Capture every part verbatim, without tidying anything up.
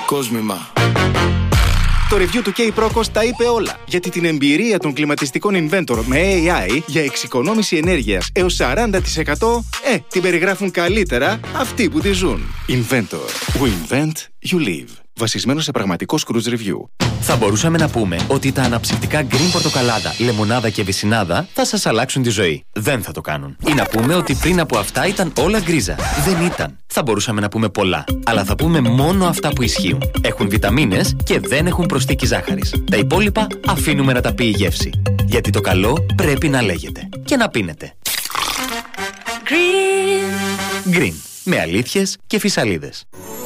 Κόσμημα. Το review του K-Procos τα είπε όλα, γιατί την εμπειρία των κλιματιστικών Inventor με έι άι για εξοικονόμηση ενέργειας έως σαράντα τοις εκατό ε, την περιγράφουν καλύτερα αυτοί που τη ζουν. Inventor. We invent, you live. Βασισμένο σε πραγματικό cruise review. Θα μπορούσαμε να πούμε ότι τα αναψυκτικά Green πορτοκαλάδα, λεμονάδα και βυσσινάδα θα σας αλλάξουν τη ζωή. Δεν θα το κάνουν. Ή να πούμε ότι πριν από αυτά ήταν όλα γκρίζα. Δεν ήταν. Θα μπορούσαμε να πούμε πολλά. Αλλά θα πούμε μόνο αυτά που ισχύουν. Έχουν βιταμίνες και δεν έχουν προσθήκη ζάχαρης. Τα υπόλοιπα αφήνουμε να τα πει η γεύση. Γιατί το καλό πρέπει να λέγεται. Και να πίνετε. Green. Green. Με αλήθειες και φυσαλίδες.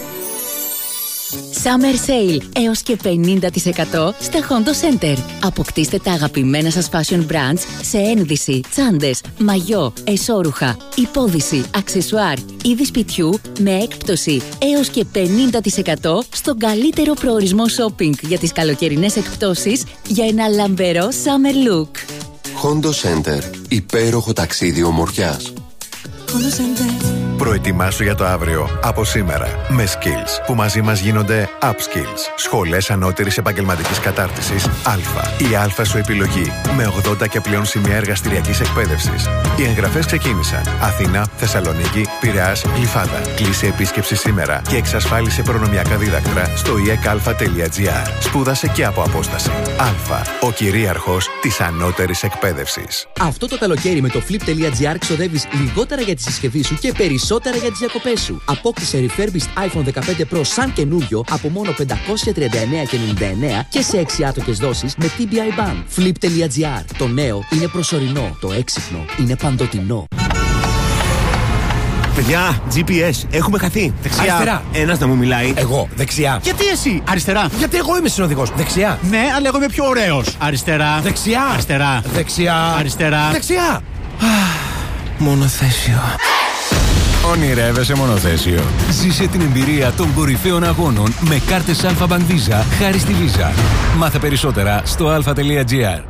Summer Sale έως και πενήντα τοις εκατό στα Hondo Center. Αποκτήστε τα αγαπημένα σας fashion brands σε ένδυση, τσάντες, μαγιό, εσώρουχα, υπόδυση, αξεσουάρ, είδη σπιτιού με έκπτωση έως και πενήντα τοις εκατό στον καλύτερο προορισμό shopping για τις καλοκαιρινές εκπτώσεις για ένα λαμπερό summer look. Hondo Center. Υπέροχο ταξίδι ομορφιάς. Hondo Center. Προετοιμάσου για το αύριο από σήμερα με Skills που μαζί μας γίνονται Upskills. Σχολές ανώτερης επαγγελματικής κατάρτισης Α. Η Α σου επιλογή με ογδόντα και πλέον σημεία εργαστηριακής εκπαίδευσης. Οι εγγραφές ξεκίνησαν. Αθήνα, Θεσσαλονίκη, Πειραιάς, Γλυφάδα. Κλείσε επίσκεψη σήμερα και εξασφάλισε προνομιακά δίδακτρα στο ι εκ α τελεία τζι άρ. Σπούδασε και από απόσταση. Α. Ο κυρίαρχος της ανώτερης εκπαίδευσης. Αυτό το καλοκαίρι με το flip τελεία τζι άρ ξοδεύεις λιγότερα για τη συσκευή σου και περισσότερα για τις διακοπές σου. Απόκτησε refurbished iPhone δεκαπέντε Pro σαν καινούριο από μόνο πεντακόσια τριάντα εννέα και ενενήντα εννέα και σε έξι άτοκες δόσεις με τι μπι άι Band. flip τελεία τζι άρ. Το νέο είναι προσωρινό. Το έξυπνο είναι παντοτινό. Παιδιά, τζι πι ες, έχουμε χαθεί. Δεξιά. Αριστερά. Ένας να μου μιλάει. Εγώ, δεξιά. Γιατί εσύ, αριστερά. Γιατί εγώ είμαι συνοδηγός. Δεξιά. Ναι, αλλά εγώ είμαι πιο ωραίος. Αριστερά. Δεξιά. Αριστερά. Δεξιά. Αριστερά. Δεξιά. Μονοθέσιο. Ονειρεύεσαι μονοθέσιο. Ζήσε την εμπειρία των κορυφαίων αγώνων με κάρτες Alpha Bank Visa χάρη στη Visa. Μάθε περισσότερα στο αλφα τελεία τζι άρ.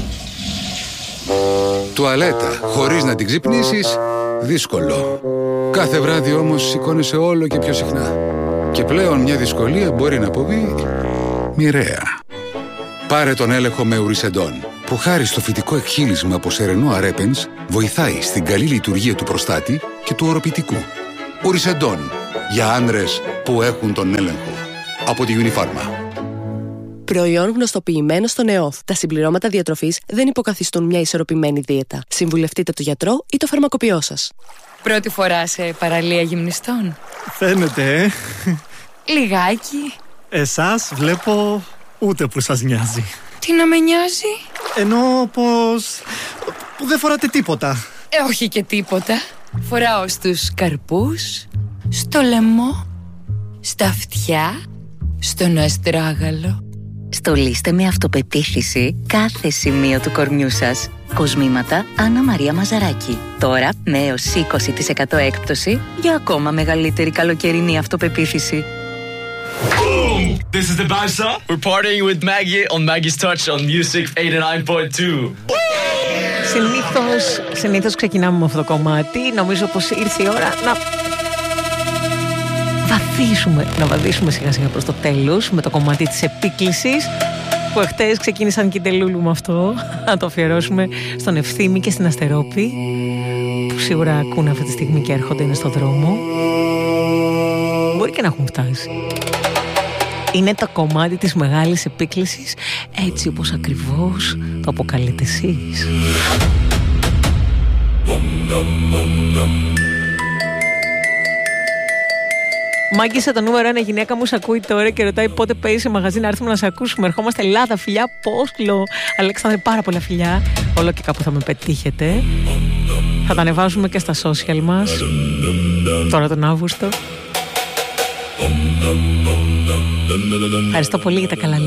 Τουαλέτα χωρίς να την ξυπνήσεις, δύσκολο. Κάθε βράδυ όμως σηκώνεσαι όλο και πιο συχνά. Και πλέον μια δυσκολία μπορεί να αποβεί μοιραία. Πάρε τον έλεγχο με Ουρισεντόν, που χάρη στο φυτικό εκχύλισμα από σερενό αρέπενς βοηθάει στην καλή λειτουργία του προστάτη και του οροπητικού. Ουρισεντόν, για άνδρες που έχουν τον έλεγχο. Από τη Unifarma. Προϊόν γνωστοποιημένο στον ΕΟΦ. Τα συμπληρώματα διατροφής δεν υποκαθιστούν μια ισορροπημένη δίαιτα. Συμβουλευτείτε τον γιατρό ή το φαρμακοποιό σας. Πρώτη φορά σε παραλία γυμνιστών. Φαίνεται, ε. Λιγάκι. Εσάς βλέπω ούτε που σας νοιάζει. Τι να με νοιάζει? Εννοώ πως... που δεν φοράτε τίποτα. Ε, όχι και τίποτα. Φοράω στους καρπούς, στο λαιμό, στα αυτιά, στον αστράγαλο. Στολίστε με αυτοπεποίθηση κάθε σημείο του κορμιού σας. Κοσμήματα Άννα Μαρία Μαζαράκη. Τώρα με έως είκοσι τοις εκατό έκπτωση για ακόμα μεγαλύτερη καλοκαιρινή αυτοπεποίθηση. Boom! This is the Barca. We're partying with Maggie on Maggie's Touch on Music eighty-nine point two. Συνήθως, συνήθως ξεκινάμε με αυτό το κομμάτι. Νομίζω πως ήρθε η ώρα να βαθίσουμε, να βαδίσουμε σιγά σιγά προς το τέλος με το κομμάτι της επίκλησης που εχθές ξεκίνησαν και η Τελούλου με αυτό. Να το αφιερώσουμε στον Ευθύμη και στην Αστερόπη που σίγουρα ακούνε αυτή τη στιγμή και έρχονται, είναι στο δρόμο. Μπορεί και να έχουν φτάσει. Είναι το κομμάτι της μεγάλης επίκλησης έτσι όπως ακριβώς το αποκαλείτε εσείς. Μάγκησα το νούμερο ένα, γυναίκα μου σ' ακούει τώρα και ρωτάει πότε παίζει σε μαγαζί να έρθουμε να σε ακούσουμε. Ερχόμαστε Ελλάδα, φιλιά, Πόσλο. Αλέξανδρε, πάρα πολλά φιλιά. Όλο και κάπου θα με πετύχετε. Θα τα ανεβάζουμε και στα social μας τώρα τον Αύγουστο. Ευχαριστώ πολύ για τα καλά λόγια.